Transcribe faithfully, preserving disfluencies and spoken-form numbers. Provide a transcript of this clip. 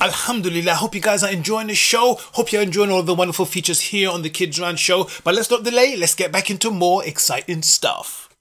Alhamdulillah, hope you guys are enjoying the show. Hope you're enjoying all the wonderful features here on the Kids Run Show. But let's not delay, let's get back into more exciting stuff.